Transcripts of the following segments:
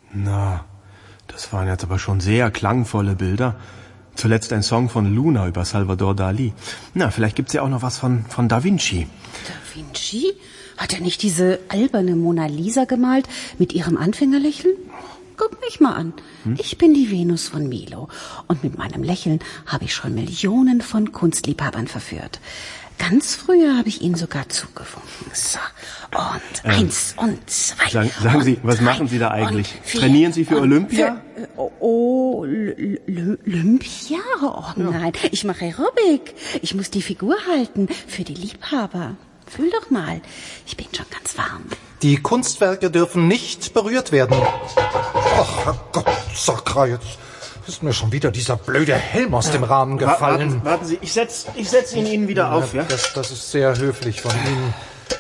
Na, das waren jetzt aber schon sehr klangvolle Bilder. Zuletzt ein Song von Luna über Salvador Dali. Na, vielleicht gibt's ja auch noch was von Da Vinci. Da Vinci? Hat er nicht diese alberne Mona Lisa gemalt mit ihrem Anfängerlächeln? Guck mich mal an. Ich bin die Venus von Milo. Und mit meinem Lächeln habe ich schon Millionen von Kunstliebhabern verführt. Ganz früher habe ich ihnen sogar zugewunken. So, und 1 und 2. Sagen Sie, was machen Sie da eigentlich? Trainieren Sie für Olympia? Olympia? Oh nein, ich mache Aerobic. Ich muss die Figur halten für die Liebhaber. Fühl doch mal, ich bin schon ganz warm. Die Kunstwerke dürfen nicht berührt werden. Ach, Herrgott, Sakra, jetzt ist mir schon wieder dieser blöde Helm aus dem Rahmen gefallen. Warten Sie, ich setz ihn Ihnen wieder auf, ja? Das ist sehr höflich von Ihnen.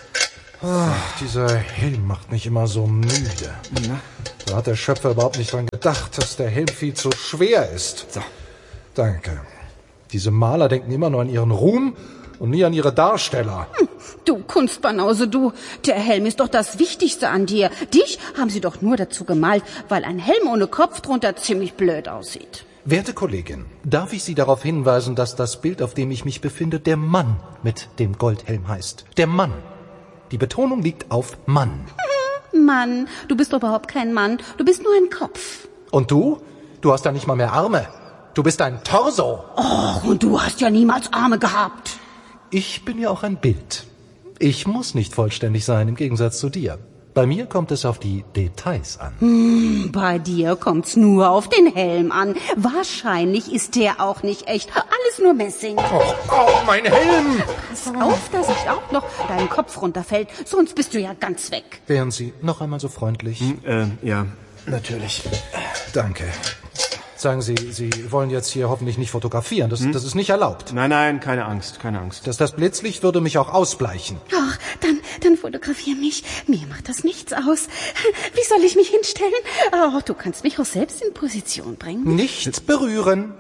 Ach, dieser Helm macht mich immer so müde. Da hat der Schöpfer überhaupt nicht dran gedacht, dass der Helm viel zu schwer ist. So. Danke. Diese Maler denken immer nur an ihren Ruhm und nie an ihre Darsteller. Du Kunstbanause, du. Der Helm ist doch das Wichtigste an dir. Dich haben sie doch nur dazu gemalt, weil ein Helm ohne Kopf drunter ziemlich blöd aussieht. Werte Kollegin, darf ich Sie darauf hinweisen, dass das Bild, auf dem ich mich befinde, der Mann mit dem Goldhelm heißt. Der Mann. Die Betonung liegt auf Mann. Mann, du bist doch überhaupt kein Mann. Du bist nur ein Kopf. Und du? Du hast ja nicht mal mehr Arme. Du bist ein Torso. Oh, und du hast ja niemals Arme gehabt. Ich bin ja auch ein Bild. Ich muss nicht vollständig sein, im Gegensatz zu dir. Bei mir kommt es auf die Details an. Bei dir kommt's nur auf den Helm an. Wahrscheinlich ist der auch nicht echt. Alles nur Messing. Oh, mein Helm! Pass auf, dass nicht auch noch dein Kopf runterfällt. Sonst bist du ja ganz weg. Wären Sie noch einmal so freundlich? Ja, natürlich. Danke. Sagen Sie, Sie wollen jetzt hier hoffentlich nicht fotografieren. Das ist nicht erlaubt. Nein, keine Angst, keine Angst. Das Blitzlicht würde mich auch ausbleichen. Ach, dann fotografier mich. Mir macht das nichts aus. Wie soll ich mich hinstellen? Oh, du kannst mich auch selbst in Position bringen. Nicht berühren.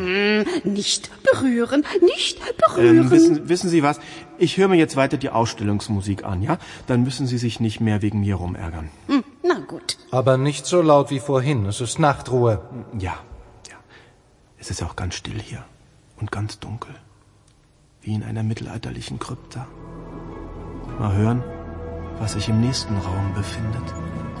Nicht berühren, nicht berühren. Wissen Sie was? Ich höre mir jetzt weiter die Ausstellungsmusik an, ja? Dann müssen Sie sich nicht mehr wegen mir rumärgern. Na gut. Aber nicht so laut wie vorhin. Es ist Nachtruhe. Ja. Es ist auch ganz still hier und ganz dunkel. Wie in einer mittelalterlichen Krypta. Mal hören, was sich im nächsten Raum befindet.